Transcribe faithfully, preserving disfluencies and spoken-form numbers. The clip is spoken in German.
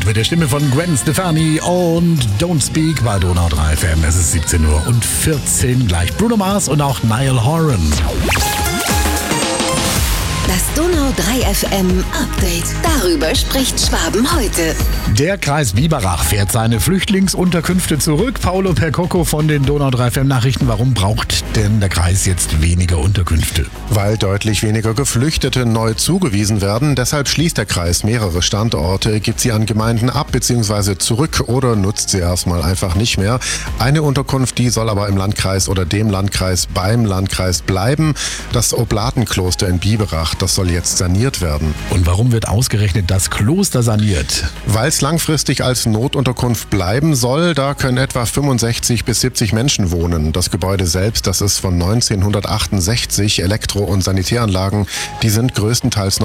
mit der Stimme von Gwen Stefani und Don't Speak bei Donau drei F M. Es ist siebzehn Uhr und vierzehn gleich. Bruno Mars und auch Niall Horan. Das Donau drei F M Update. Darüber spricht Schwaben heute. Der Kreis Biberach fährt seine Flüchtlingsunterkünfte zurück. Paolo Percocco von den Donau drei F M Nachrichten. Warum braucht denn der Kreis jetzt weniger Unterkünfte? Weil deutlich weniger Geflüchtete neu zugewiesen werden. Deshalb schließt der Kreis mehrere Standorte, gibt sie an Gemeinden ab bzw. zurück oder nutzt sie erstmal einfach nicht mehr. Eine Unterkunft, die soll aber im Landkreis oder dem Landkreis beim Landkreis bleiben. Das Oblatenkloster in Biberach, das soll jetzt saniert werden. Und warum wird ausgerechnet das Kloster saniert? Weil es langfristig als Notunterkunft bleiben soll, da können etwa fünfundsechzig bis siebzig Menschen wohnen. Das Gebäude selbst, das ist von neunzehnhundertachtundsechzig, Elektro- und Sanitäranlagen, die sind größtenteils noch